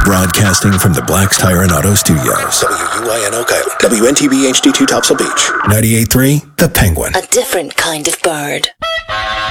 Broadcasting from the Black's Tire and Auto Studios. WUIN Oak Island. WNTV HD2 Topsail Beach. 98.3 The Penguin. A different kind of bird.